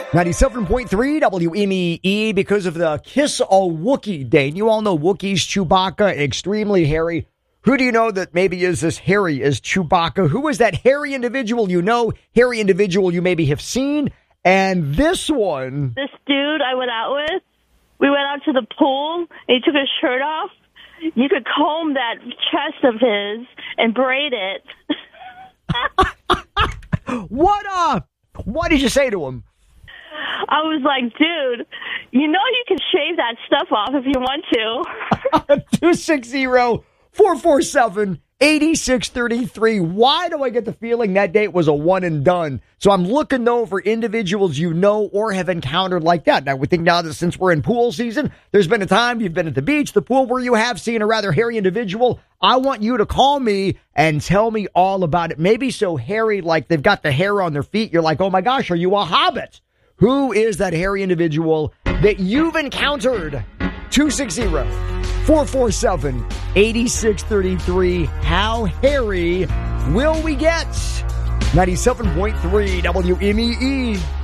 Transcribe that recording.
97.3 WMEE because of the Kiss a Wookiee Day. And you all know Wookiees, Chewbacca, extremely hairy. Who do you know that maybe is as hairy as Chewbacca? Who is that hairy individual you know, hairy individual you maybe have seen? And this one. This dude I went out with, we went out to the pool, and he took his shirt off. You could comb that chest of his and braid it. What did you say to him? I was like, dude, you know you can shave that stuff off if you want to. 260-447-8633. Why do I get the feeling that date was a one and done? So I'm looking, though, for individuals you know or have encountered like that. Now, we think now that since we're in pool season, there's been a time you've been at the beach, the pool, where you have seen a rather hairy individual. I want you to call me and tell me all about it. Maybe so hairy, like they've got the hair on their feet. You're like, oh, my gosh, are you a hobbit? Who is that hairy individual that you've encountered? 260-447-8633. How hairy will we get? 97.3 WMEE.